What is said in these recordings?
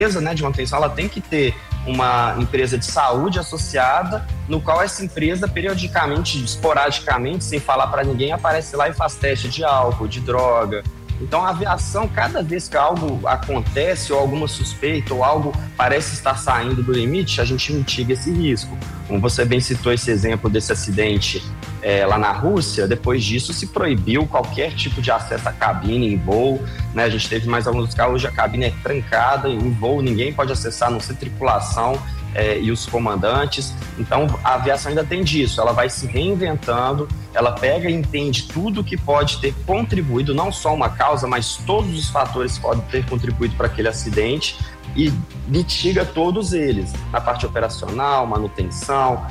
empresa, né, de manutenção, ela tem que ter uma empresa de saúde associada, no qual essa empresa periodicamente, esporadicamente, sem falar para ninguém, aparece lá e faz teste de álcool, de droga. Então a aviação, cada vez que algo acontece, ou alguma suspeita, ou algo parece estar saindo do limite, a gente mitiga esse risco. Como você bem citou esse exemplo desse acidente lá na Rússia, depois disso se proibiu qualquer tipo de acesso à cabine em voo, né? A gente teve mais alguns casos, hoje a cabine é trancada, em voo ninguém pode acessar, a não ser tripulação e os comandantes. Então a aviação ainda tem disso, ela vai se reinventando, ela pega e entende tudo que pode ter contribuído, não só uma causa, mas todos os fatores que podem ter contribuído para aquele acidente, e mitiga todos eles, na parte operacional, manutenção,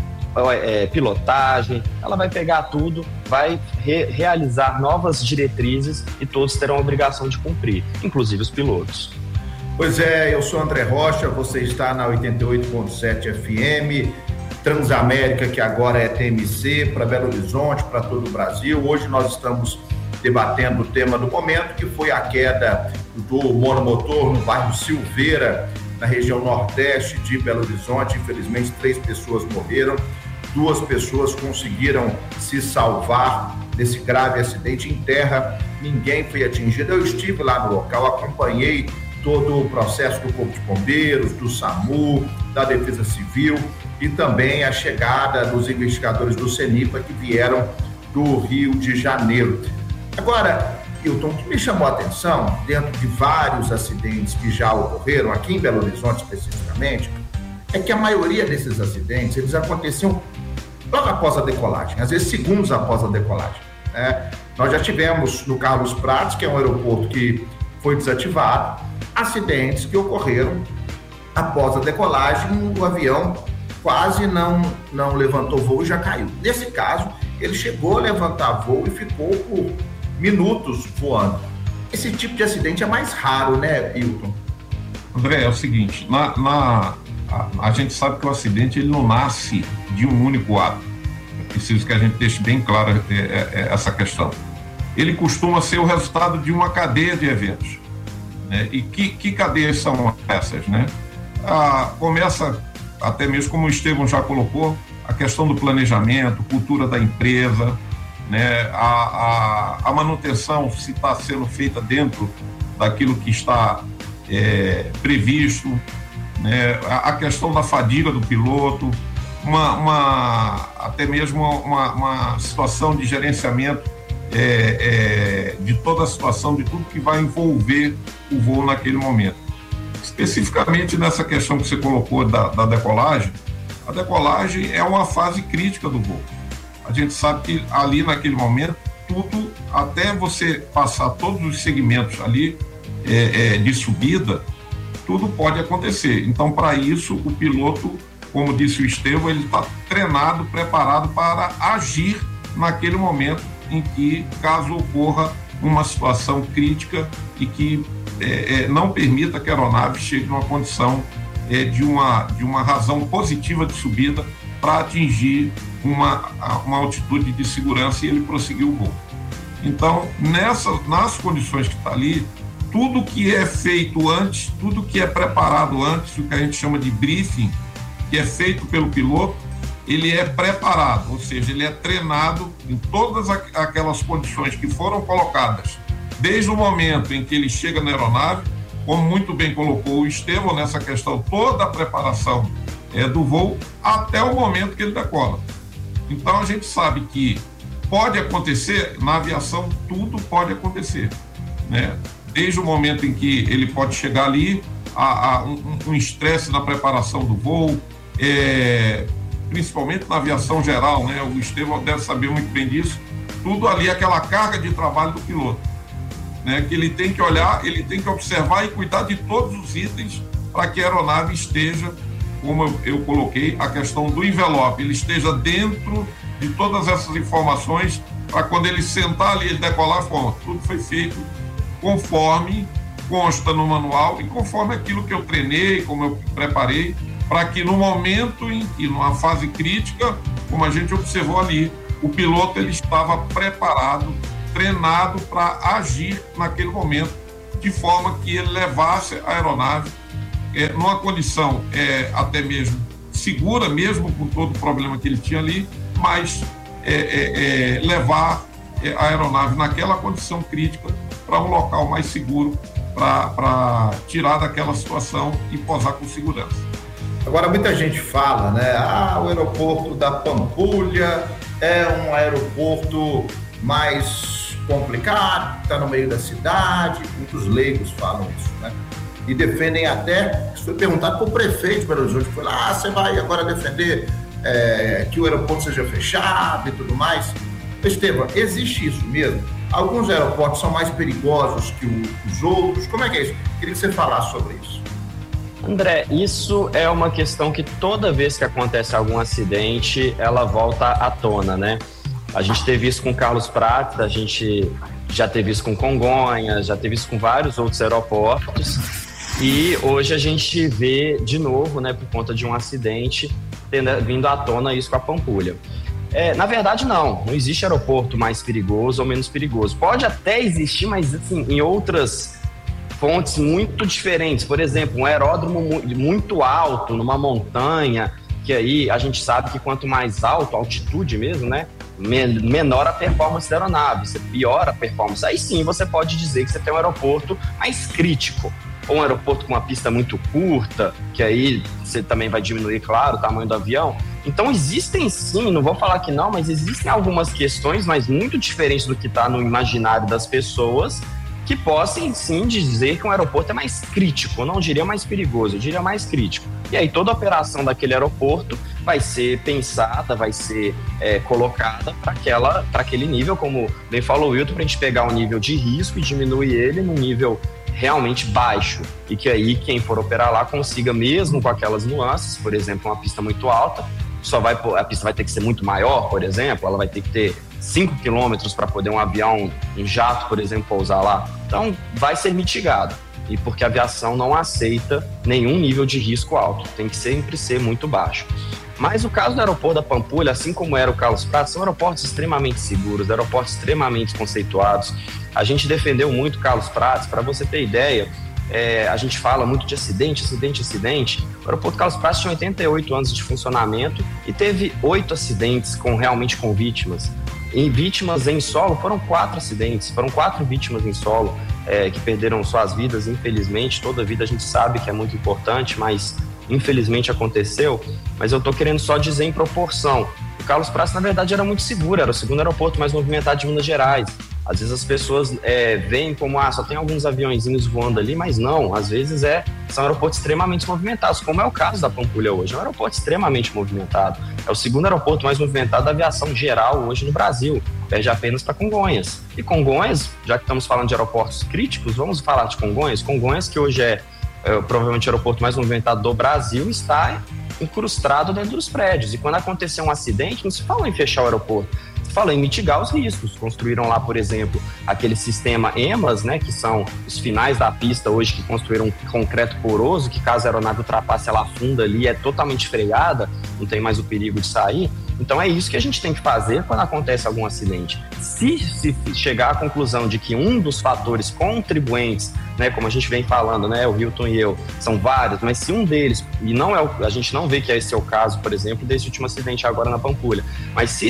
pilotagem. Ela vai pegar tudo, vai realizar novas diretrizes e todos terão a obrigação de cumprir, inclusive os pilotos. Pois é, eu sou André Rocha, você está na 88.7 FM, Transamérica, que agora é TMC, para Belo Horizonte, para todo o Brasil. Hoje nós estamos debatendo o tema do momento, que foi a queda do monomotor no bairro Silveira, na região nordeste de Belo Horizonte. Infelizmente, 3 pessoas morreram, 2 pessoas conseguiram se salvar desse grave acidente. Em terra, ninguém foi atingido. Eu estive lá no local, acompanhei todo o processo do Corpo de Bombeiros, do SAMU, da Defesa Civil e também a chegada dos investigadores do CENIPA que vieram do Rio de Janeiro. Agora, Hilton, o que me chamou a atenção, dentro de vários acidentes que já ocorreram, aqui em Belo Horizonte especificamente, é que a maioria desses acidentes, eles aconteciam logo após a decolagem, às vezes segundos após a decolagem, né? Nós já tivemos no Carlos Prates, que é um aeroporto que foi desativado, acidentes que ocorreram após a decolagem, o avião quase não levantou voo e já caiu. Nesse caso, ele chegou a levantar voo e ficou por minutos voando. Esse tipo de acidente é mais raro, né, Hilton? André, é o seguinte, a gente sabe que o acidente ele não nasce de um único ato. É preciso que a gente deixe bem claro essa questão. Ele costuma ser o resultado de uma cadeia de eventos, né? E que cadeias são essas, né? Começa, até mesmo como o Estevão já colocou, a questão do planejamento, cultura da empresa, né? A manutenção, se está sendo feita dentro daquilo que está previsto, né? A questão da fadiga do piloto, até mesmo uma situação de gerenciamento de toda a situação, de tudo que vai envolver o voo naquele momento. Especificamente nessa questão que você colocou da decolagem, a decolagem é uma fase crítica do voo. A gente sabe que ali naquele momento, tudo, até você passar todos os segmentos ali de subida, tudo pode acontecer. Então, para isso, o piloto, como disse o Estevão, ele está treinado, preparado para agir naquele momento em que, caso ocorra uma situação crítica e que não permita que a aeronave chegue numa condição de uma razão positiva de subida para atingir uma altitude de segurança e ele prosseguir o voo. Então, nas condições que está ali, tudo que é feito antes, tudo que é preparado antes, o que a gente chama de briefing, que é feito pelo piloto, ele é preparado, ou seja, ele é treinado em todas aquelas condições que foram colocadas, desde o momento em que ele chega na aeronave, como muito bem colocou o Estevão nessa questão, toda a preparação do voo, até o momento que ele decola. Então a gente sabe que pode acontecer, na aviação tudo pode acontecer, né? Desde o momento em que ele pode chegar ali, um estresse na preparação do voo, principalmente na aviação geral, né? O Estevão deve saber muito bem disso. Tudo ali é aquela carga de trabalho do piloto, né? Que ele tem que olhar, ele tem que observar e cuidar de todos os itens para que a aeronave esteja, como eu coloquei, a questão do envelope, ele esteja dentro de todas essas informações para quando ele sentar ali, ele decolar, tudo foi feito conforme consta no manual e conforme aquilo que eu treinei, como eu preparei, para que no momento em que, numa fase crítica, como a gente observou ali, o piloto ele estava preparado, treinado para agir naquele momento, de forma que ele levasse a aeronave numa condição até mesmo segura, mesmo com todo o problema que ele tinha ali, mas levar a aeronave naquela condição crítica para um local mais seguro, para tirar daquela situação e pousar com segurança. Agora, muita gente fala, né? O aeroporto da Pampulha é um aeroporto mais complicado, está no meio da cidade, muitos leigos falam isso, né? E defendem até, isso foi perguntado para o prefeito de Belo Horizonte, que foi lá, você vai agora defender que o aeroporto seja fechado e tudo mais. Estevam, existe isso mesmo? Alguns aeroportos são mais perigosos que os outros, como é que é isso? Queria que você falasse sobre isso. André, isso é uma questão que toda vez que acontece algum acidente, ela volta à tona, né? A gente teve isso com Carlos Prates, a gente já teve isso com Congonhas, já teve isso com vários outros aeroportos, e hoje a gente vê de novo, né, por conta de um acidente, vindo à tona isso com a Pampulha. Na verdade, não existe aeroporto mais perigoso ou menos perigoso. Pode até existir, mas assim, em outras fontes muito diferentes. Por exemplo, um aeródromo muito alto, numa montanha, que aí a gente sabe que quanto mais alto, altitude mesmo, né, menor a performance da aeronave, você piora a performance. Aí sim você pode dizer que você tem um aeroporto mais crítico. Ou um aeroporto com uma pista muito curta, que aí você também vai diminuir, claro, o tamanho do avião. Então existem sim, não vou falar que não, mas existem algumas questões, mas muito diferentes do que está no imaginário das pessoas, que possam sim dizer que um aeroporto é mais crítico. Eu não diria mais perigoso, eu diria mais crítico. E aí toda a operação daquele aeroporto vai ser pensada, vai ser colocada para aquele nível, como bem falou o Wilton, para a gente pegar o nível de risco e diminuir ele num nível realmente baixo, e que aí quem for operar lá consiga, mesmo com aquelas nuances, por exemplo, uma pista muito alta, a pista vai ter que ser muito maior, por exemplo, ela vai ter que ter 5 quilômetros para poder um avião, um jato, por exemplo, pousar lá. Então, vai ser mitigado. E porque a aviação não aceita nenhum nível de risco alto, tem que sempre ser muito baixo. Mas o caso do aeroporto da Pampulha, assim como era o Carlos Prates, são aeroportos extremamente seguros, aeroportos extremamente conceituados. A gente defendeu muito o Carlos Prates, para você ter ideia, a gente fala muito de acidente. O aeroporto Carlos Prates tinha 88 anos de funcionamento e teve 8 acidentes realmente com vítimas. E vítimas em solo foram 4 acidentes, foram 4 vítimas em solo que perderam suas vidas, infelizmente. Toda vida a gente sabe que é muito importante, mas infelizmente aconteceu. Mas eu estou querendo só dizer em proporção. O Carlos Prates, na verdade, era muito seguro, era o segundo aeroporto mais movimentado de Minas Gerais. Às vezes as pessoas veem como, só tem alguns aviõezinhos voando ali, mas não, às vezes são aeroportos extremamente movimentados, como é o caso da Pampulha hoje. É um aeroporto extremamente movimentado. É o segundo aeroporto mais movimentado da aviação geral hoje no Brasil, perde apenas para Congonhas. E Congonhas, já que estamos falando de aeroportos críticos, vamos falar de Congonhas. Congonhas, que hoje é provavelmente o aeroporto mais movimentado do Brasil, está incrustado dentro dos prédios. E quando acontecer um acidente, não se fala em fechar o aeroporto, se fala em mitigar os riscos. Construíram lá, por exemplo, aquele sistema EMAS, né, que são os finais da pista hoje, que construíram um concreto poroso, que caso a aeronave ultrapasse, ela afunda ali, é totalmente freada, não tem mais o perigo de sair. Então é isso que a gente tem que fazer quando acontece algum acidente. Se chegar à conclusão de que um dos fatores contribuintes, né, como a gente vem falando, né, o Hilton e eu, são vários, mas se um deles, e não a gente não vê que esse é o caso, por exemplo, desse último acidente agora na Pampulha, mas se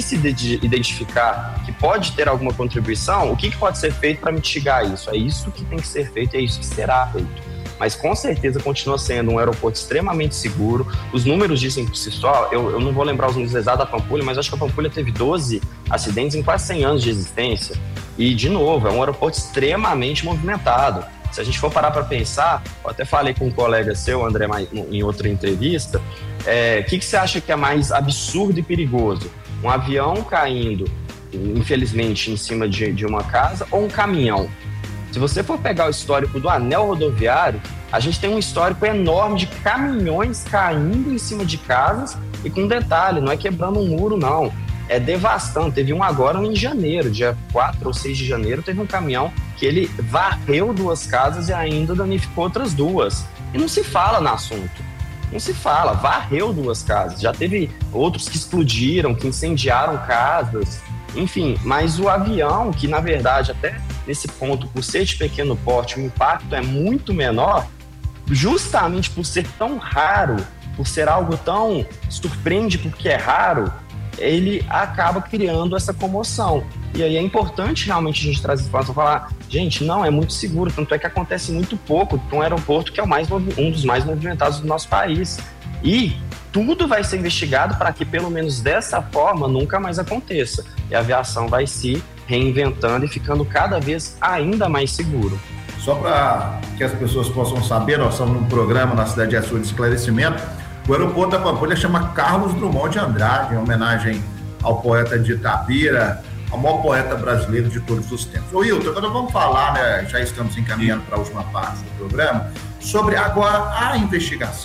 identificar que pode ter alguma contribuição, o que pode ser feito para mitigar isso? É isso que tem que ser feito, é isso que será feito. Mas com certeza continua sendo um aeroporto extremamente seguro. Os números dizem por si só, eu não vou lembrar os números exatos da Pampulha, mas acho que a Pampulha teve 12 acidentes em quase 100 anos de existência. E, de novo, é um aeroporto extremamente movimentado. Se a gente for parar para pensar, eu até falei com um colega seu, André, em outra entrevista, o que você acha que é mais absurdo e perigoso? Um avião caindo, infelizmente, em cima de uma casa, ou um caminhão? Se você for pegar o histórico do anel rodoviário, a gente tem um histórico enorme de caminhões caindo em cima de casas e com detalhe, não é quebrando um muro, não. É devastando. Teve um agora em janeiro, dia 4 ou 6 de janeiro, teve um caminhão que ele varreu 2 casas e ainda danificou outras 2. E não se fala no assunto. Não se fala, varreu 2 casas. Já teve outros que explodiram, que incendiaram casas. Enfim, mas o avião, que na verdade até nesse ponto, por ser de pequeno porte, o impacto é muito menor, justamente por ser tão raro, por ser algo tão surpreende porque é raro, ele acaba criando essa comoção. E aí é importante realmente a gente trazer informação, falar, gente, não, é muito seguro, tanto é que acontece muito pouco para um aeroporto que é um dos mais movimentados do nosso país. E tudo vai ser investigado para que, pelo menos dessa forma, nunca mais aconteça. E a aviação vai se reinventando e ficando cada vez ainda mais seguro. Só para que as pessoas possam saber, nós estamos num programa na Cidade Azul de Esclarecimento. O aeroporto da Pampulha chama Carlos Drummond de Andrade, em homenagem ao poeta de Itabira, ao maior poeta brasileiro de todos os tempos. Ô Wilton, agora vamos falar, né, já estamos encaminhando para a última parte do programa, sobre agora a investigação.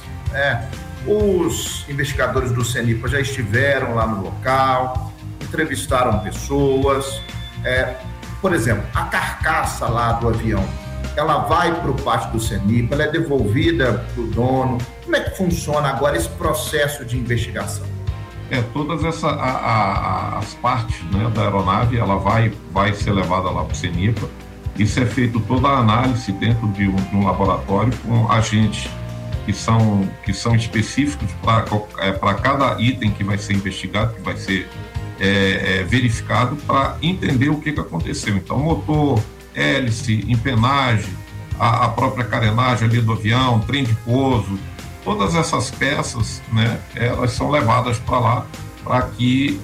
Os investigadores do CENIPA já estiveram lá no local, entrevistaram pessoas. Por exemplo, a carcaça lá do avião, ela vai para o pátio do CENIPA, ela é devolvida para o dono. Como é que funciona agora esse processo de investigação? Todas as partes, né, da aeronave, ela vai ser levada lá para o CENIPA. Isso é feito toda a análise dentro de um laboratório com agentes que são específicos para cada item que vai ser investigado, que vai ser verificado, para entender o que aconteceu. Então, motor, hélice, empenagem, a própria carenagem ali do avião, trem de pouso, todas essas peças, né, elas são levadas para lá para que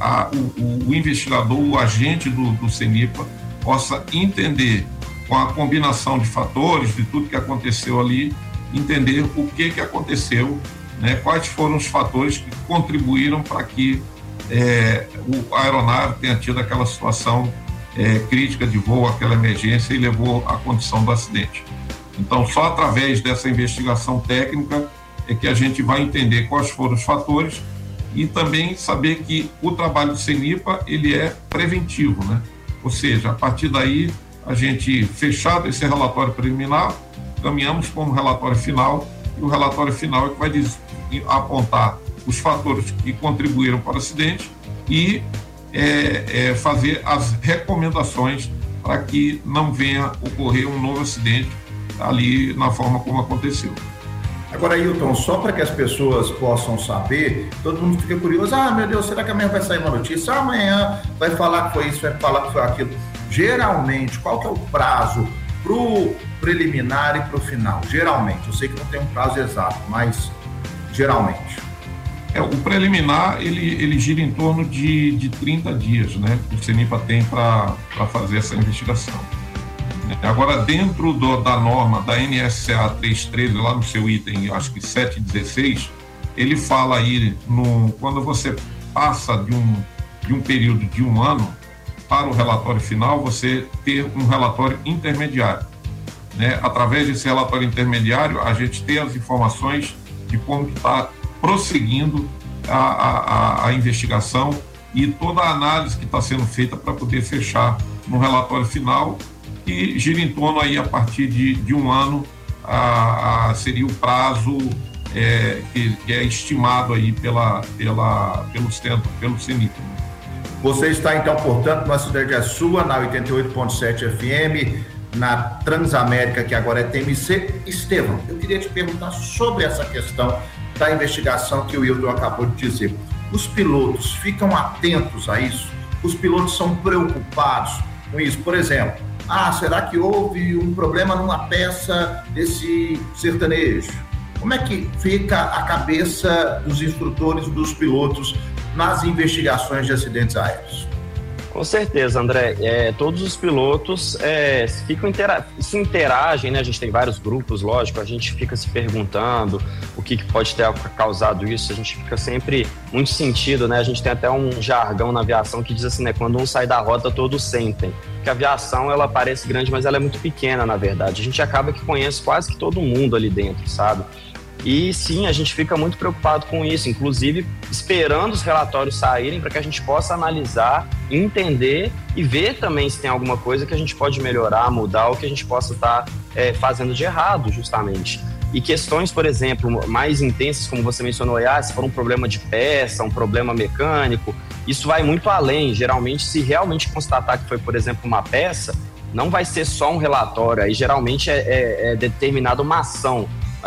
o investigador, o agente do CENIPA, possa entender, com a combinação de fatores, de tudo que aconteceu ali, entender o que aconteceu, né, quais foram os fatores que contribuíram para que a aeronave tenha tido aquela situação crítica de voo, aquela emergência, e levou à condição do acidente. Então, só através dessa investigação técnica é que a gente vai entender quais foram os fatores e também saber que o trabalho do CENIPA, ele é preventivo, né? Ou seja, a partir daí, a gente, fechado esse relatório preliminar, caminhamos para um relatório final, e o relatório final é que vai apontar os fatores que contribuíram para o acidente e fazer as recomendações para que não venha ocorrer um novo acidente ali na forma como aconteceu. Agora, Hilton, só para que as pessoas possam saber, todo mundo fica curioso, meu Deus, será que amanhã vai sair uma notícia? Amanhã vai falar que foi isso, vai falar que foi aquilo. Geralmente, qual que é o prazo para o preliminar e para o final? Geralmente, eu sei que não tem um prazo exato, mas geralmente. O preliminar, ele gira em torno de 30 dias, né? O CENIPA tem para fazer essa investigação. Agora, dentro da norma da NSCA 313, lá no seu item, acho que 716, ele fala aí, quando você passa de um período de 1 ano para o relatório final, você ter um relatório intermediário, né? Através desse relatório intermediário, a gente tem as informações de como está prosseguindo a investigação e toda a análise que está sendo feita para poder fechar no relatório final, que gira em torno aí, a partir de 1 ano, seria o prazo que é estimado aí pelo CENIPA. Você está então, portanto, na Cidade é Sua, na 88.7 FM, na Transamérica, que agora é TMC. Estevão, eu queria te perguntar sobre essa questão da investigação que o Wilton acabou de dizer. Os pilotos ficam atentos a isso? Os pilotos são preocupados com isso? Por exemplo, será que houve um problema numa peça desse sertanejo? Como é que fica a cabeça dos instrutores, dos pilotos, nas investigações de acidentes aéreos? Com certeza, André. Todos os pilotos se interagem, né? A gente tem vários grupos, lógico, a gente fica se perguntando o que pode ter causado isso, a gente fica sempre muito sentido, né? A gente tem até um jargão na aviação que diz assim, né? Quando um sai da rota, todos sentem. Porque a aviação, ela parece grande, mas ela é muito pequena, na verdade. A gente acaba que conhece quase que todo mundo ali dentro, sabe? E sim, a gente fica muito preocupado com isso, inclusive esperando os relatórios saírem para que a gente possa analisar, entender e ver também se tem alguma coisa que a gente pode melhorar, mudar, ou que a gente possa estar fazendo de errado, justamente. E questões, por exemplo, mais intensas, como você mencionou, se for um problema de peça, um problema mecânico, isso vai muito além. Geralmente, se realmente constatar que foi, por exemplo, uma peça, não vai ser só um relatório, aí geralmente é determinada uma ação.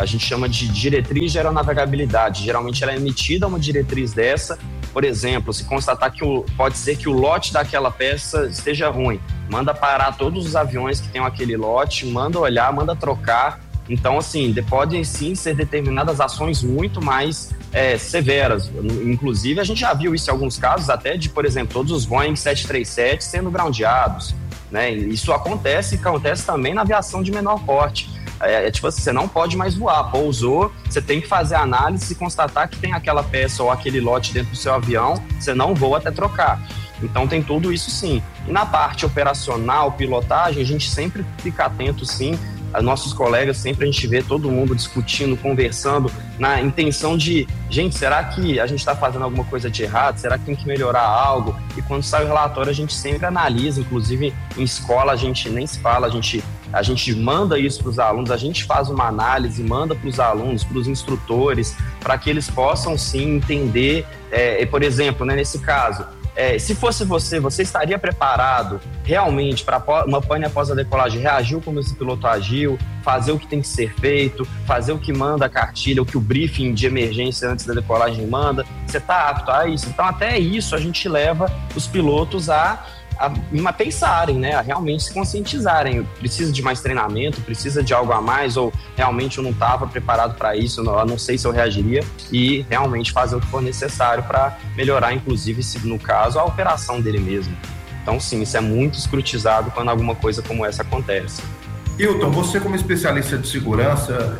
a gente chama de diretriz de aeronavegabilidade. Geralmente ela é emitida uma diretriz dessa, por exemplo, se constatar que pode ser que o lote daquela peça esteja ruim, manda parar todos os aviões que tenham aquele lote, manda olhar, manda trocar. Então, assim, podem sim ser determinadas ações muito mais severas. Inclusive, a gente já viu isso em alguns casos, até de, por exemplo, todos os Boeing 737 sendo groundeados, né? Isso acontece também na aviação de menor porte. Tipo assim, você não pode mais voar, pousou, você tem que fazer a análise e constatar que tem aquela peça ou aquele lote dentro do seu avião, você não voa até trocar. Então tem tudo isso sim. E na parte operacional, pilotagem, a gente sempre fica atento sim. Nossos colegas, sempre a gente vê todo mundo discutindo, conversando, na intenção de, gente, será que a gente está fazendo alguma coisa de errado? Será que tem que melhorar algo? E quando sai o relatório, a gente sempre analisa, inclusive em escola a gente nem se fala, a gente manda isso para os alunos, a gente faz uma análise, manda para os alunos, para os instrutores, para que eles possam sim entender, por exemplo, né, nesse caso, se fosse você estaria preparado realmente para uma pane após a decolagem? Reagiu como esse piloto agiu, fazer o que tem que ser feito, fazer o que manda a cartilha, o que o briefing de emergência antes da decolagem manda? Você está apto a isso? Então até isso a gente leva os pilotos a pensarem, né, a realmente se conscientizarem. Precisa de mais treinamento, precisa de algo a mais, ou realmente eu não estava preparado para isso, eu não sei se eu reagiria, e realmente fazer o que for necessário para melhorar, inclusive, se no caso, a operação dele mesmo. Então sim, isso é muito escrutizado quando alguma coisa como essa acontece. Hilton, você como especialista de segurança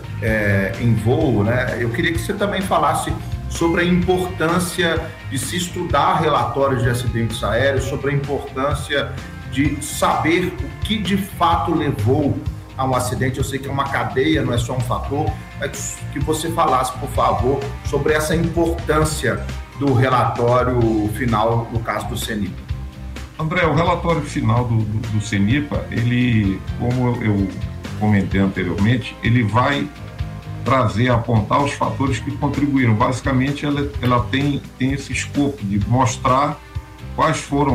em voo, né, eu queria que você também falasse sobre a importância de se estudar relatórios de acidentes aéreos, sobre a importância de saber o que de fato levou a um acidente. Eu sei que é uma cadeia, não é só um fator, mas que você falasse, por favor, sobre essa importância do relatório final, no caso do CENIPA. André, o relatório final do CENIPA, ele, como eu comentei anteriormente, ele vai trazer, apontar os fatores que contribuíram. Basicamente, ela tem esse escopo de mostrar quais foram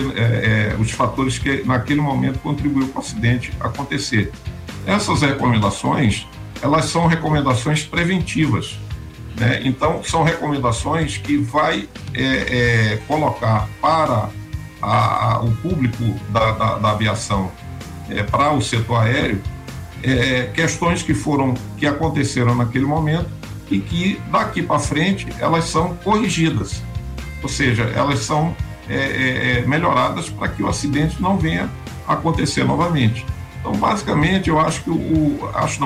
os fatores que naquele momento contribuíram para o acidente acontecer. Essas recomendações, elas são recomendações preventivas, né? Então, são recomendações que vai colocar para o público da aviação, para o setor aéreo, questões que aconteceram naquele momento e que daqui para frente elas são corrigidas, ou seja, elas são melhoradas para que o acidente não venha a acontecer novamente. Então, basicamente, eu acho que o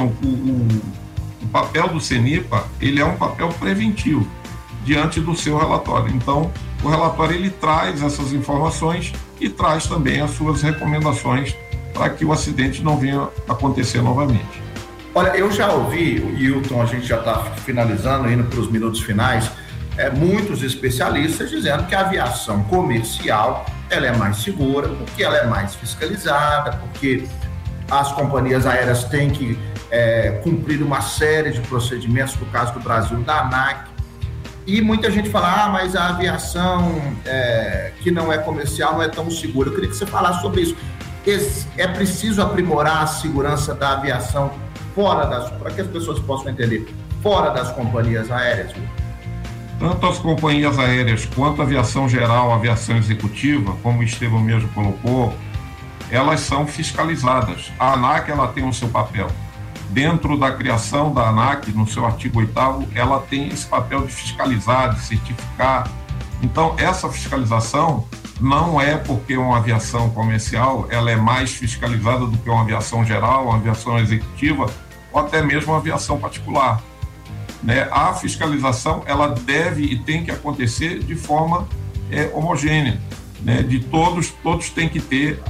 papel do CENIPA, ele é um papel preventivo diante do seu relatório. Então, o relatório ele traz essas informações e traz também as suas recomendações para que o acidente não venha acontecer novamente. Olha, eu já ouvi, Hilton, a gente já está finalizando, indo para os minutos finais, muitos especialistas dizendo que a aviação comercial ela é mais segura, porque ela é mais fiscalizada, porque as companhias aéreas têm que cumprir uma série de procedimentos, no caso do Brasil, da ANAC. E muita gente fala, mas a aviação que não é comercial não é tão segura. Eu queria que você falasse sobre isso. É preciso aprimorar a segurança da aviação para que as pessoas possam entender, fora das companhias aéreas? Tanto as companhias aéreas quanto a aviação geral, a aviação executiva, como o Estevão mesmo colocou, elas são fiscalizadas. A ANAC ela tem o seu papel. Dentro da criação da ANAC, no seu artigo 8º, ela tem esse papel de fiscalizar, de certificar. Então, essa fiscalização não é porque uma aviação comercial ela é mais fiscalizada do que uma aviação geral, uma aviação executiva ou até mesmo uma aviação particular, né? A fiscalização ela deve e tem que acontecer de forma homogênea, né? De todos têm que ter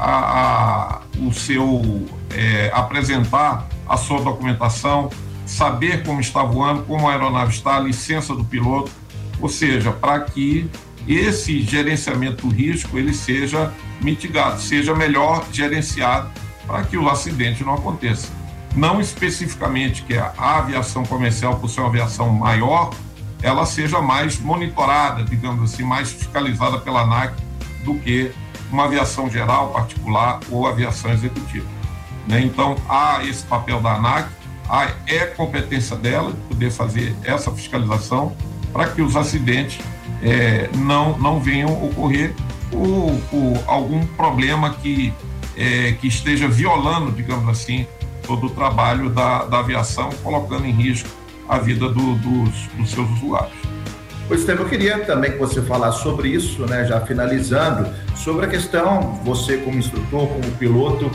o seu apresentar a sua documentação, saber como está voando, como a aeronave está, a licença do piloto, ou seja, para que esse gerenciamento do risco ele seja mitigado, seja melhor gerenciado para que o acidente não aconteça. Não especificamente que a aviação comercial, por ser uma aviação maior, ela seja mais monitorada, digamos assim, mais fiscalizada pela ANAC do que uma aviação geral, particular ou aviação executiva, né? Então, há esse papel da ANAC, é competência dela poder fazer essa fiscalização para que os acidentes não venham ocorrer por algum problema que esteja violando, digamos assim, todo o trabalho da aviação, colocando em risco a vida dos seus usuários. Pois, Estevam, eu queria também que você falasse sobre isso, né, já finalizando, sobre a questão, você como instrutor, como piloto,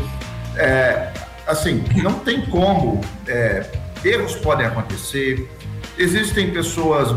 assim, não tem como, erros podem acontecer, existem pessoas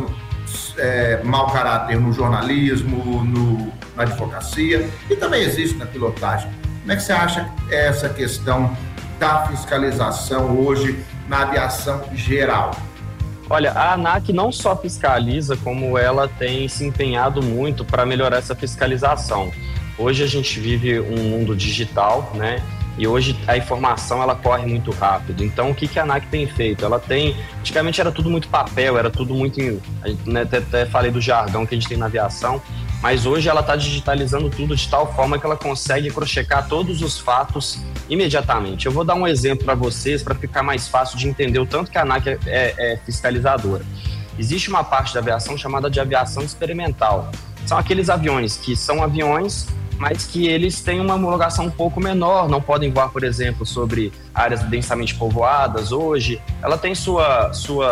mau caráter no jornalismo, na advocacia, e também existe na pilotagem. Como é que você acha essa questão da fiscalização hoje na aviação geral? Olha, a ANAC não só fiscaliza, como ela tem se empenhado muito para melhorar essa fiscalização. Hoje a gente vive um mundo digital, né? E hoje a informação ela corre muito rápido. Então, o que a ANAC tem feito? Antigamente era tudo muito papel, era tudo muito... Né, até falei do jargão que a gente tem na aviação, mas hoje ela está digitalizando tudo de tal forma que ela consegue crosschecar todos os fatos imediatamente. Eu vou dar um exemplo para vocês, para ficar mais fácil de entender o tanto que a ANAC é fiscalizadora. Existe uma parte da aviação chamada de aviação experimental. São aqueles aviões que são aviões, mas que eles têm uma homologação um pouco menor, não podem voar, por exemplo, sobre áreas densamente povoadas. Hoje, ela tem sua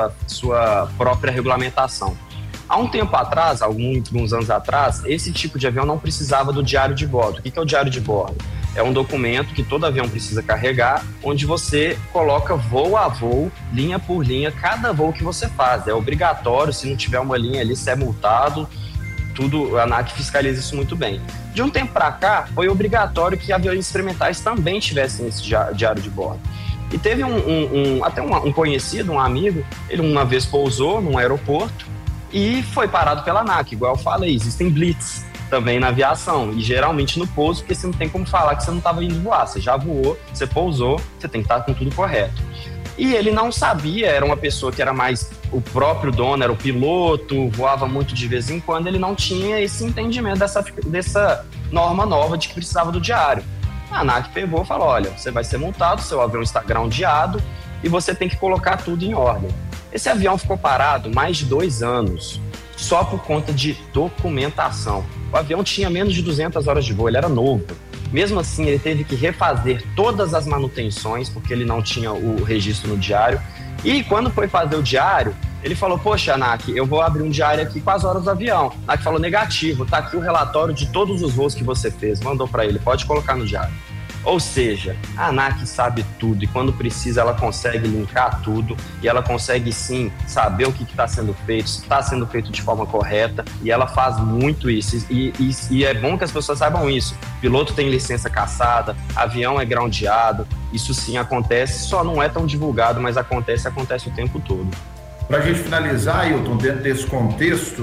própria regulamentação. Há um tempo atrás, alguns anos atrás, esse tipo de avião não precisava do diário de bordo. O que é o diário de bordo? É um documento que todo avião precisa carregar, onde você coloca voo a voo, linha por linha, cada voo que você faz. É obrigatório, se não tiver uma linha ali, você é multado. Tudo, a ANAC fiscaliza isso muito bem. De um tempo para cá, foi obrigatório que aviões experimentais também tivessem esse diário de bordo. E teve até um conhecido, um amigo, ele uma vez pousou num aeroporto e foi parado pela ANAC. Igual eu falei, existem blitz também na aviação, e geralmente no pouso, porque você não tem como falar que você não estava indo voar. Você já voou, você pousou, você tem que estar com tudo correto. E ele não sabia, era uma pessoa que era mais o próprio dono, era o piloto, voava muito de vez em quando, ele não tinha esse entendimento dessa norma nova de que precisava do diário. A ANAC pegou e falou, olha, você vai ser multado, seu avião está groundeado e você tem que colocar tudo em ordem. Esse avião ficou parado mais de 2 anos, só por conta de documentação. O avião tinha menos de 200 horas de voo, ele era novo. Mesmo assim, ele teve que refazer todas as manutenções, porque ele não tinha o registro no diário. E quando foi fazer o diário, ele falou, poxa, ANAC, eu vou abrir um diário aqui com as horas do avião. A ANAC falou, negativo, tá aqui o relatório de todos os voos que você fez. Mandou para ele, pode colocar no diário. Ou seja, a ANAC sabe tudo e quando precisa ela consegue linkar tudo e ela consegue sim saber o que está sendo feito, se está sendo feito de forma correta, e ela faz muito isso. E é bom que as pessoas saibam isso. O piloto tem licença cassada, avião é groundeado, isso sim acontece, só não é tão divulgado, mas acontece o tempo todo. Para a gente finalizar, Ailton, dentro desse contexto,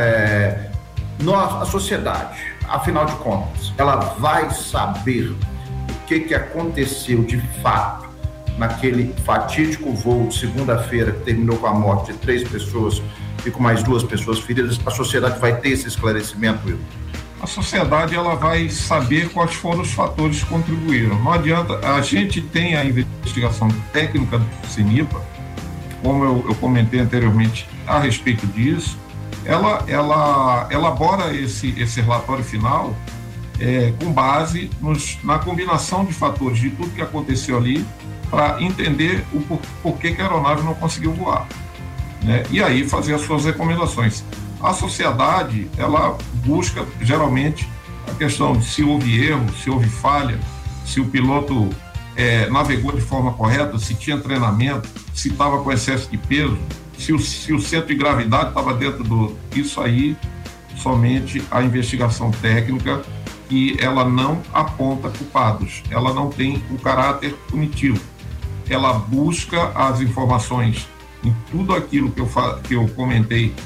né, a sociedade, afinal de contas, ela vai saber o que aconteceu de fato naquele fatídico voo de segunda-feira que terminou com a morte de 3 pessoas e com mais 2 pessoas feridas. A sociedade vai ter esse esclarecimento, Will? A sociedade ela vai saber quais foram os fatores que contribuíram. Não adianta, a gente tem a investigação técnica do CENIPA, como eu comentei anteriormente a respeito disso, ela elabora esse relatório final com base na combinação de fatores de tudo que aconteceu ali para entender o porquê que a aeronave não conseguiu voar, né? E aí fazer as suas recomendações. A sociedade, ela busca geralmente a questão de se houve erro, se houve falha, se o piloto navegou de forma correta, se tinha treinamento, se estava com excesso de peso, se o centro de gravidade estava dentro do... Isso aí, somente a investigação técnica, que ela não aponta culpados, ela não tem o caráter punitivo, ela busca as informações em tudo aquilo que eu comentei,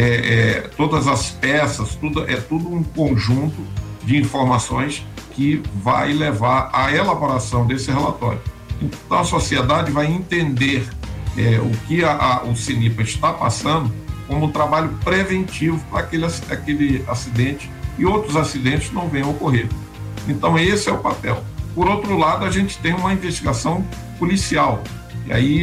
todas as peças, tudo um conjunto de informações que vai levar à elaboração desse relatório. Então a sociedade vai entender o que o CENIPA está passando como um trabalho preventivo para aquele acidente e outros acidentes não venham a ocorrer. Então esse é o papel. Por outro lado, a gente tem uma investigação policial, e aí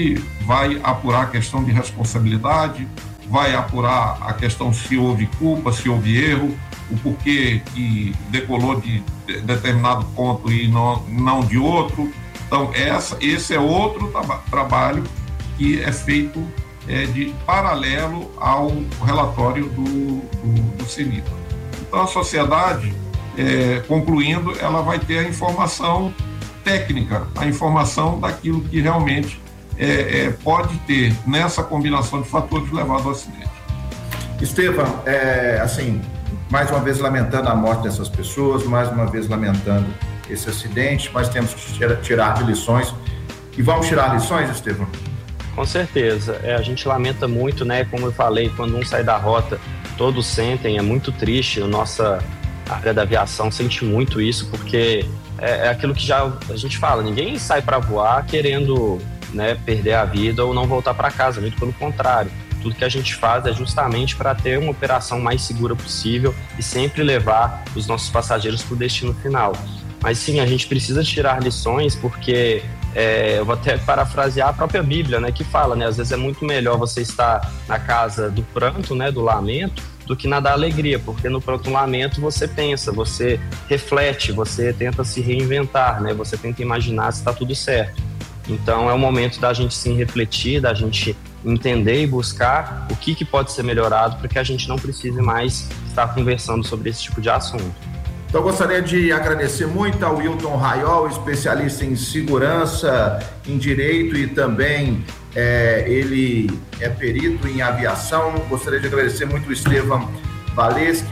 vai apurar a questão de responsabilidade, vai apurar a questão se houve culpa, se houve erro, o porquê que decolou de determinado ponto e não de outro. Então, esse é outro trabalho que é feito de paralelo ao relatório do CENIPA. Então, a sociedade, concluindo, ela vai ter a informação técnica, a informação daquilo que realmente pode ter nessa combinação de fatores levado ao acidente. Estevam, assim, mais uma vez lamentando a morte dessas pessoas, mais uma vez lamentando esse acidente, mas temos que tirar lições. E vamos tirar lições, Estevam? Com certeza. A gente lamenta muito, né? Como eu falei, quando um sai da rota, todos sentem, é muito triste. A nossa área da aviação sente muito isso, porque é aquilo que já a gente fala, ninguém sai para voar querendo, né, perder a vida ou não voltar para casa, muito pelo contrário. Tudo que a gente faz é justamente para ter uma operação mais segura possível e sempre levar os nossos passageiros para o destino final. Mas sim, a gente precisa tirar lições, porque eu vou até parafrasear a própria Bíblia, né, que fala, né, às vezes é muito melhor você estar na casa do pranto, né, do lamento, do que na da alegria, porque no pranto, lamento, você pensa, você reflete, você tenta se reinventar, né, você tenta imaginar se está tudo certo. Então é o momento da gente sim refletir, da gente entender e buscar o que pode ser melhorado para que a gente não precise mais estar conversando sobre esse tipo de assunto. Então, eu gostaria de agradecer muito ao Wilton Raiol, especialista em segurança, em direito e também ele é perito em aviação. Gostaria de agradecer muito o Estevam Valesquis,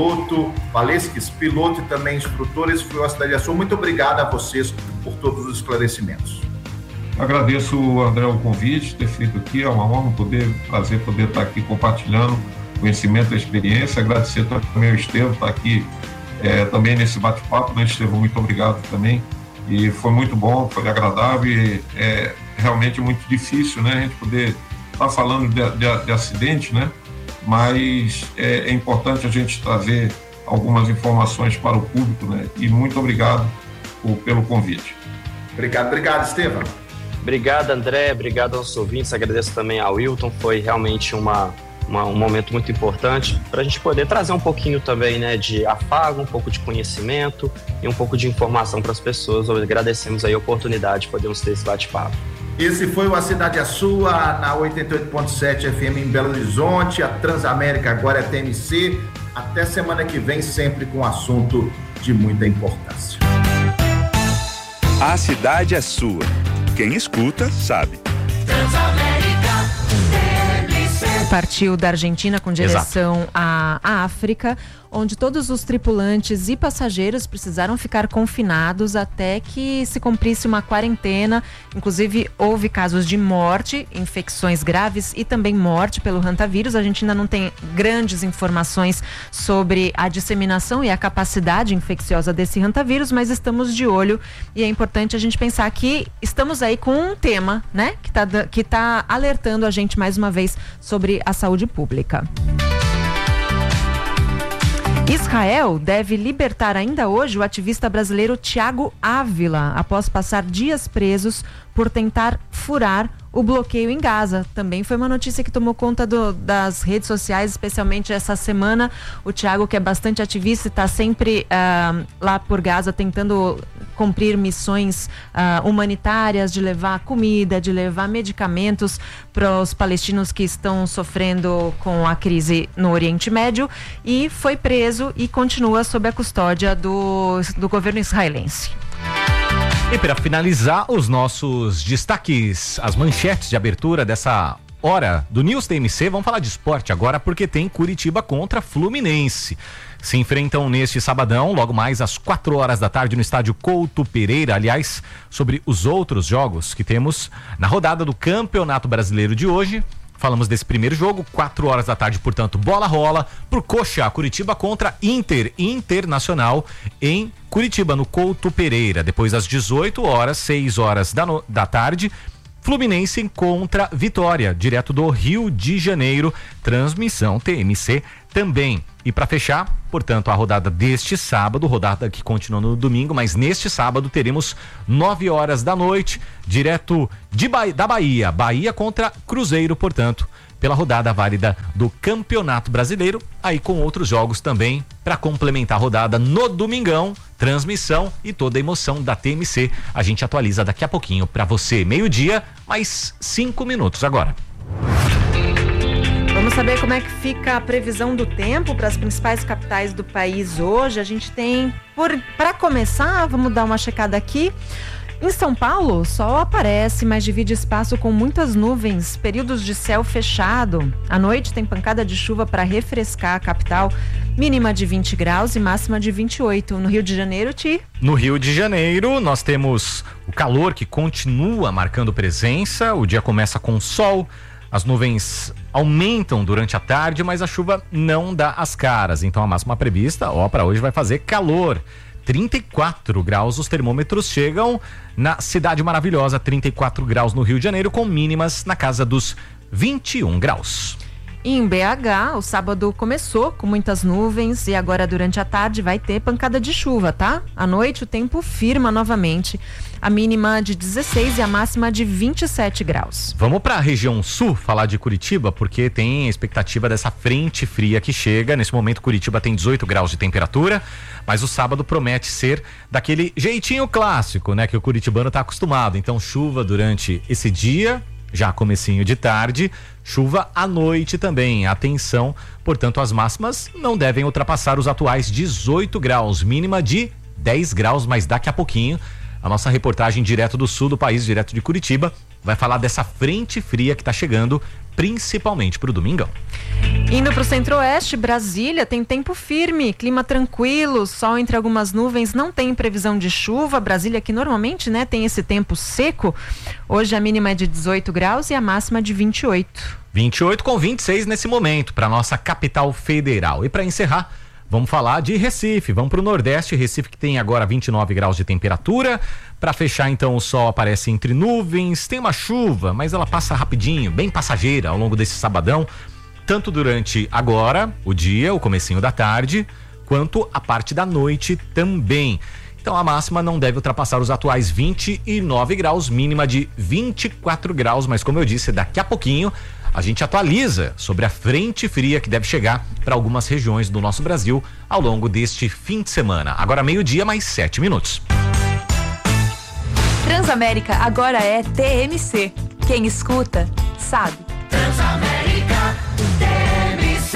piloto e também instrutor. Esse foi o Cidade de Açul. Muito obrigado a vocês por todos os esclarecimentos. Agradeço, André, o convite, ter feito aqui. É uma honra, prazer poder estar aqui compartilhando conhecimento e experiência. Agradecer também ao Estevam, estar aqui também nesse bate-papo, né, Estevam? Muito obrigado também. E foi muito bom, foi agradável e realmente muito difícil, né, a gente poder estar falando de acidente, né? Mas é importante a gente trazer algumas informações para o público, né? E muito obrigado pelo convite. Obrigado, Estevam. Obrigado, André, obrigado aos ouvintes, agradeço também ao Wilton, foi realmente um momento muito importante para a gente poder trazer um pouquinho também, né, de afago, um pouco de conhecimento e um pouco de informação para as pessoas. Agradecemos aí a oportunidade de podermos ter esse bate-papo. Esse foi o A Cidade é Sua, na 88.7 FM em Belo Horizonte. A Transamérica agora é TMC. Até semana que vem, sempre com um assunto de muita importância. A Cidade é Sua. Quem escuta, sabe. Partiu da Argentina com direção à África, onde todos os tripulantes e passageiros precisaram ficar confinados até que se cumprisse uma quarentena. Inclusive, houve casos de morte, infecções graves e também morte pelo hantavírus. A gente ainda não tem grandes informações sobre a disseminação e a capacidade infecciosa desse hantavírus, mas estamos de olho e é importante a gente pensar que estamos aí com um tema, né, que tá alertando a gente mais uma vez sobre a saúde pública. Israel deve libertar ainda hoje o ativista brasileiro Thiago Ávila, após passar dias presos por tentar furar o bloqueio em Gaza. Também foi uma notícia que tomou conta das redes sociais, especialmente essa semana. O Thiago, que é bastante ativista, está sempre lá por Gaza tentando cumprir missões humanitárias, de levar comida, de levar medicamentos para os palestinos que estão sofrendo com a crise no Oriente Médio, e foi preso e continua sob a custódia do governo israelense. E para finalizar, os nossos destaques, as manchetes de abertura dessa hora do News TMC. Vamos falar de esporte agora, porque tem Curitiba contra Fluminense. Se enfrentam neste sabadão, logo mais às 4 horas da tarde no estádio Couto Pereira. Aliás, sobre os outros jogos que temos na rodada do Campeonato Brasileiro de hoje, falamos desse primeiro jogo, 4 horas da tarde, portanto, bola rola por Coxa, Curitiba contra Internacional em Curitiba, no Couto Pereira. Depois às 18 horas, 6 horas da tarde, Fluminense contra Vitória, direto do Rio de Janeiro, transmissão TMC também. E para fechar, portanto, a rodada deste sábado, rodada que continua no domingo, mas neste sábado teremos 9 horas da noite, direto da Bahia, Bahia contra Cruzeiro, portanto, pela rodada válida do Campeonato Brasileiro, aí com outros jogos também para complementar a rodada no domingão, transmissão e toda a emoção da TMC. A gente atualiza daqui a pouquinho para você, meio-dia, mais 5 minutos agora. Vamos saber como é que fica a previsão do tempo para as principais capitais do país hoje. A gente tem, para começar, vamos dar uma checada aqui. Em São Paulo, o sol aparece, mas divide espaço com muitas nuvens, períodos de céu fechado. À noite tem pancada de chuva para refrescar a capital, mínima de 20 graus e máxima de 28. No Rio de Janeiro, Ti? No Rio de Janeiro, nós temos o calor que continua marcando presença, o dia começa com sol, as nuvens aumentam durante a tarde, mas a chuva não dá as caras. Então a máxima prevista, para hoje vai fazer calor. 34 graus, os termômetros chegam na Cidade Maravilhosa, 34 graus no Rio de Janeiro, com mínimas na casa dos 21 graus. Em BH, o sábado começou com muitas nuvens e agora durante a tarde vai ter pancada de chuva, tá? À noite o tempo firma novamente, a mínima de 16 e a máxima de 27 graus. Vamos para a região sul falar de Curitiba, porque tem a expectativa dessa frente fria que chega. Nesse momento Curitiba tem 18 graus de temperatura, mas o sábado promete ser daquele jeitinho clássico, né? Que o curitibano tá acostumado. Então chuva durante esse dia, já comecinho de tarde, chuva à noite também. Atenção, portanto, as máximas não devem ultrapassar os atuais 18 graus, mínima de 10 graus, mas daqui a pouquinho a nossa reportagem direto do sul do país, direto de Curitiba, vai falar dessa frente fria que está chegando, principalmente para o domingão. Indo para o centro-oeste, Brasília tem tempo firme, clima tranquilo, sol entre algumas nuvens, não tem previsão de chuva. Brasília que normalmente, né, tem esse tempo seco. Hoje a mínima é de 18 graus e a máxima de 28. 28 com 26 nesse momento para nossa capital federal. E para encerrar, vamos falar de Recife, vamos para o Nordeste, Recife que tem agora 29 graus de temperatura. Para fechar, então, o sol aparece entre nuvens, tem uma chuva, mas ela passa rapidinho, bem passageira ao longo desse sabadão, tanto durante agora, o dia, o comecinho da tarde, quanto a parte da noite também. Então a máxima não deve ultrapassar os atuais 29 graus, mínima de 24 graus, mas como eu disse, daqui a pouquinho a gente atualiza sobre a frente fria que deve chegar para algumas regiões do nosso Brasil ao longo deste fim de semana. Agora meio-dia, mais 7 minutos. Transamérica agora é TMC. Quem escuta, sabe. Transamérica, TMC.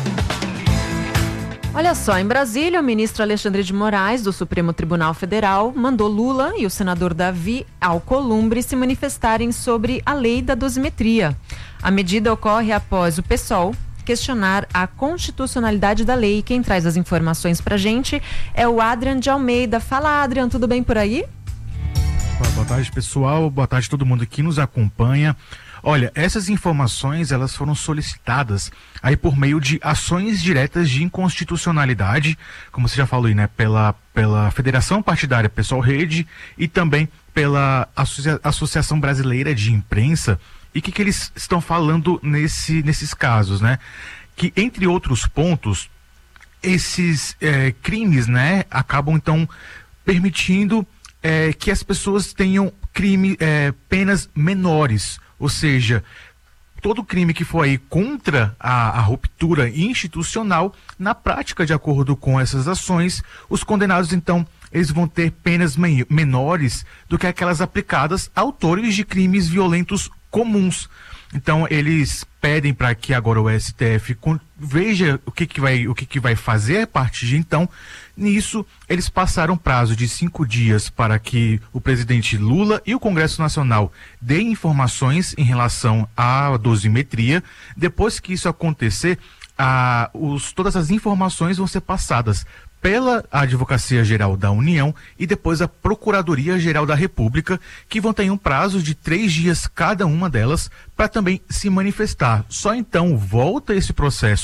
Olha só, em Brasília, o ministro Alexandre de Moraes, do Supremo Tribunal Federal, mandou Lula e o senador Davi Alcolumbre se manifestarem sobre a lei da dosimetria. A medida ocorre após o PSOL questionar a constitucionalidade da lei. Quem traz as informações pra gente é o Adrian de Almeida. Fala, Adrian, tudo bem por aí? Boa tarde, pessoal. Boa tarde a todo mundo que nos acompanha. Olha, essas informações, elas foram solicitadas aí por meio de ações diretas de inconstitucionalidade, como você já falou aí, né, pela Federação Partidária PSOL Rede e também pela Associação Brasileira de Imprensa. E o que eles estão falando nesses casos, né? Que, entre outros pontos, esses crimes, né, acabam, então, permitindo que as pessoas tenham penas menores. Ou seja, todo crime que for aí contra a ruptura institucional, na prática, de acordo com essas ações, os condenados, então, eles vão ter penas menores do que aquelas aplicadas a autores de crimes violentos comuns. Então, eles pedem para que agora o STF veja o que vai fazer a partir de então. Nisso, eles passaram prazo de 5 dias para que o presidente Lula e o Congresso Nacional deem informações em relação à dosimetria. Depois que isso acontecer, todas as informações vão ser passadas pela Advocacia Geral da União e depois a Procuradoria Geral da República, que vão ter um prazo de 3 dias cada uma delas para também se manifestar. Só então volta esse processo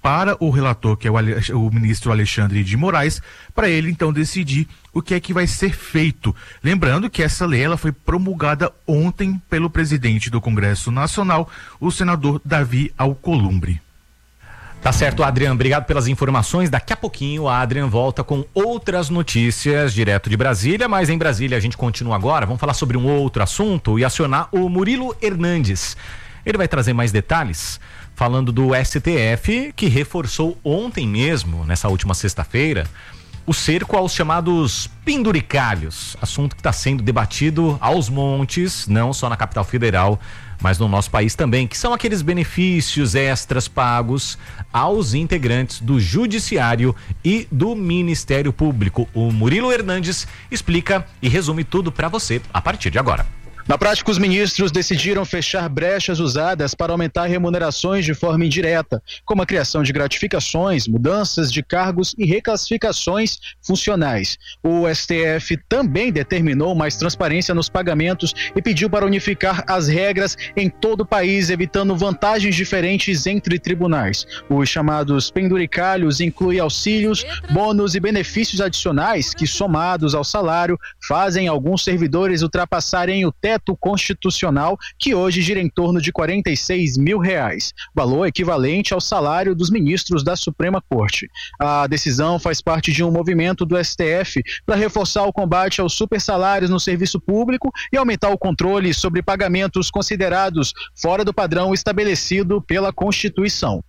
para o relator, que é o ministro Alexandre de Moraes, para ele então decidir o que é que vai ser feito. Lembrando que essa lei ela foi promulgada ontem pelo presidente do Congresso Nacional, o senador Davi Alcolumbre. Tá certo, Adrian, obrigado pelas informações. Daqui a pouquinho a Adrian volta com outras notícias direto de Brasília, mas em Brasília a gente continua agora. Vamos falar sobre um outro assunto e acionar o Murilo Hernandes. Ele vai trazer mais detalhes falando do STF, que reforçou ontem mesmo, nessa última sexta-feira, o cerco aos chamados penduricalhos, assunto que está sendo debatido aos montes, não só na capital federal, mas no nosso país também, que são aqueles benefícios extras pagos aos integrantes do Judiciário e do Ministério Público. O Murilo Hernandes explica e resume tudo para você a partir de agora. Na prática, os ministros decidiram fechar brechas usadas para aumentar remunerações de forma indireta, como a criação de gratificações, mudanças de cargos e reclassificações funcionais. O STF também determinou mais transparência nos pagamentos e pediu para unificar as regras em todo o país, evitando vantagens diferentes entre tribunais. Os chamados penduricalhos incluem auxílios, bônus e benefícios adicionais que, somados ao salário, fazem alguns servidores ultrapassarem o teto constitucional, que hoje gira em torno de R$46 mil, valor equivalente ao salário dos ministros da Suprema Corte. A decisão faz parte de um movimento do STF para reforçar o combate aos supersalários no serviço público e aumentar o controle sobre pagamentos considerados fora do padrão estabelecido pela Constituição.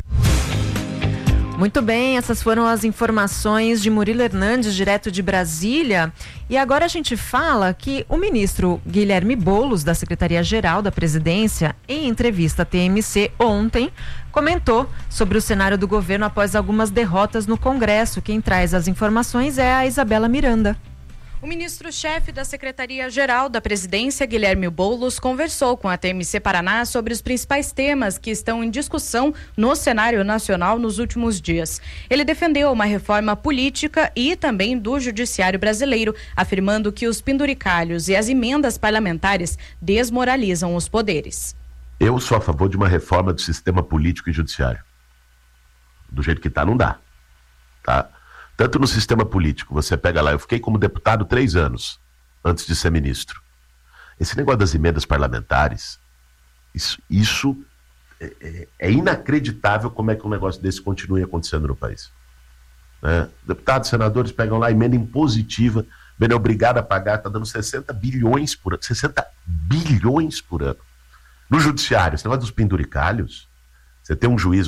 Muito bem, essas foram as informações de Murilo Hernandes, direto de Brasília. E agora a gente fala que o ministro Guilherme Boulos, da Secretaria-Geral da Presidência, em entrevista à TMC ontem, comentou sobre o cenário do governo após algumas derrotas no Congresso. Quem traz as informações é a Isabela Miranda. O ministro-chefe da Secretaria-Geral da Presidência, Guilherme Boulos, conversou com a TMC Paraná sobre os principais temas que estão em discussão no cenário nacional nos últimos dias. Ele defendeu uma reforma política e também do judiciário brasileiro, afirmando que os penduricalhos e as emendas parlamentares desmoralizam os poderes. Eu sou a favor de uma reforma do sistema político e judiciário. Do jeito que está, não dá. Tá? Tanto no sistema político, você pega lá, eu fiquei como deputado 3 anos antes de ser ministro. Esse negócio das emendas parlamentares, isso é inacreditável como é que um negócio desse continue acontecendo no país. Né? Deputados, senadores pegam lá emenda impositiva, bem obrigado a pagar, está dando 60 bilhões por ano. 60 bilhões por ano. No judiciário, esse negócio dos penduricalhos, você tem um juiz